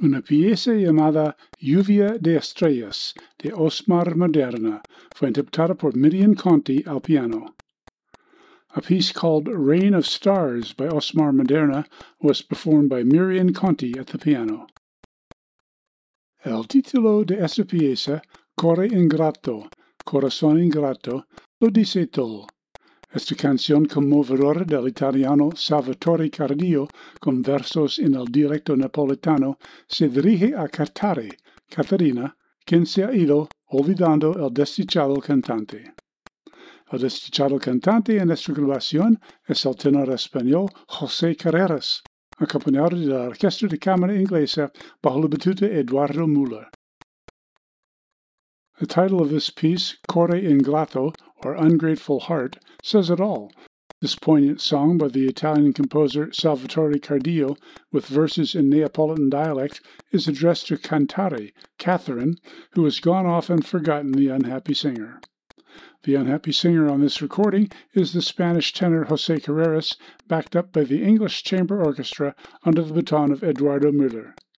una pieza llamada Lluvia de Estrellas de Osmar Maderna fue interpretada por Miriam Conti al piano. A piece called Rain of Stars by Osmar Maderna was performed by Miriam Conti at the piano. El título de esta pieza, Core Ingrato, Corazón Ingrato, lo dice todo. Esta canción conmovedora del italiano Salvatore Cardio, con versos en el dialecto napoletano, se dirige a Catarina, quien se ha ido olvidando el desdichado cantante. El desdichado cantante en esta grabación es el tenor español José Carreras, acompañado de la Orquesta de Cámara Inglesa bajo la batuta de Eduardo Müller. The title of this piece, Core Ingrato, or Ungrateful Heart, says it all. This poignant song by the Italian composer Salvatore Cardio, with verses in Neapolitan dialect, is addressed to Cantare, Catherine, who has gone off and forgotten the unhappy singer. The unhappy singer on this recording is the Spanish tenor José Carreras, backed up by the English Chamber Orchestra under the baton of Eduardo Müller.